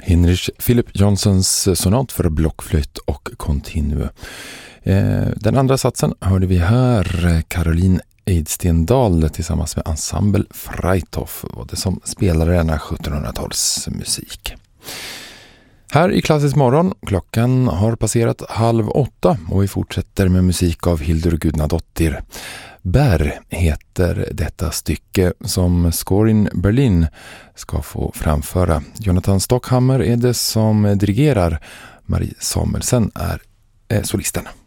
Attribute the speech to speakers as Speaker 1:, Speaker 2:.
Speaker 1: Heinrich Philip Johnsons sonat för blockflöjt och continuo. Den andra satsen hörde vi här Caroline Eidstendal tillsammans med ensemble Freithof, var det som spelade denna 1700-tals musik. Här i Klassisk morgon, klockan har passerat 7:30 och vi fortsätter med musik av Hildur Gudnadottir. Bär heter detta stycke som Scorin Berlin ska få framföra. Jonathan Stockhammer är det som dirigerar. Marie Samuelsen är solisten.